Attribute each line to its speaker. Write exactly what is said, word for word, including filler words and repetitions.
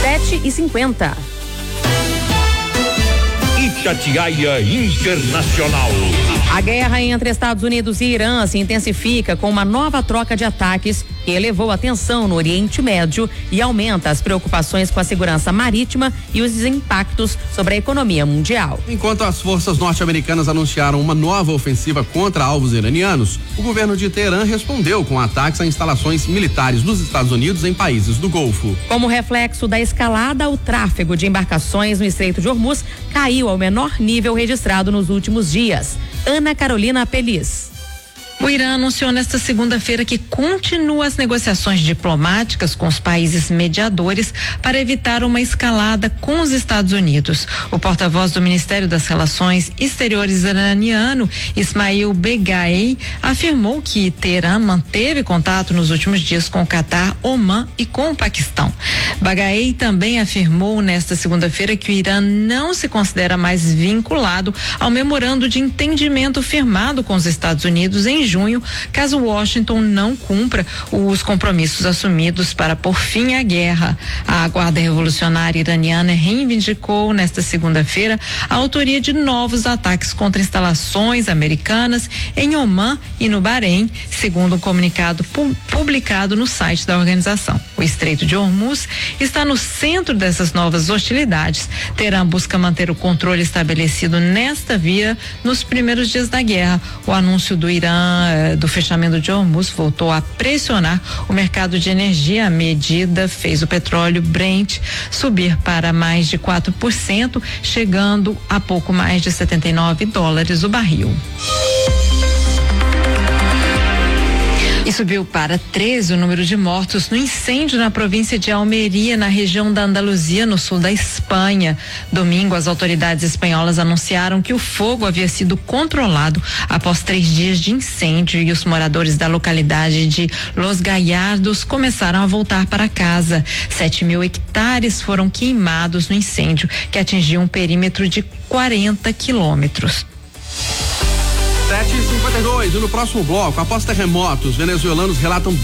Speaker 1: sete e cinquenta.
Speaker 2: Itatiaia Internacional.
Speaker 1: A guerra entre Estados Unidos e Irã se intensifica com uma nova troca de ataques que elevou a tensão no Oriente Médio e aumenta as preocupações com a segurança marítima e os impactos sobre a economia mundial.
Speaker 3: Enquanto as forças norte-americanas anunciaram uma nova ofensiva contra alvos iranianos, o governo de Teherã respondeu com ataques a instalações militares dos Estados Unidos em países do Golfo.
Speaker 1: Como reflexo da escalada, o tráfego de embarcações no Estreito de Hormuz caiu ao menor nível registrado nos últimos dias. Ana Carolina Pelis.
Speaker 4: O Irã anunciou nesta segunda-feira que continua as negociações diplomáticas com os países mediadores para evitar uma escalada com os Estados Unidos. O porta-voz do Ministério das Relações Exteriores iraniano, Ismail Begaei, afirmou que Teherã manteve contato nos últimos dias com o Catar, Omã e com o Paquistão. Begaei também afirmou nesta segunda-feira que o Irã não se considera mais vinculado ao memorando de entendimento firmado com os Estados Unidos em junho, caso Washington não cumpra os compromissos assumidos para pôr fim à guerra. A Guarda Revolucionária Iraniana reivindicou nesta segunda-feira a autoria de novos ataques contra instalações americanas em Omã e no Bahrein, segundo um comunicado pu- publicado no site da organização. O Estreito de Hormuz está no centro dessas novas hostilidades. Teherã busca manter o controle estabelecido nesta via nos primeiros dias da guerra. O anúncio do Irã do fechamento de Hormuz voltou a pressionar o mercado de energia. A medida fez o petróleo Brent subir para mais de quatro por cento, chegando a pouco mais de setenta e nove dólares o barril. E subiu para treze o número de mortos no incêndio na província de Almeria, na região da Andaluzia, no sul da Espanha. Domingo, as autoridades espanholas anunciaram que o fogo havia sido controlado após três dias de incêndio e os moradores da localidade de Los Gallardos começaram a voltar para casa. Sete mil hectares foram queimados no incêndio, que atingiu um perímetro de quarenta quilômetros.
Speaker 3: sete e cinquenta e dois, e no próximo bloco, após terremotos, venezuelanos relatam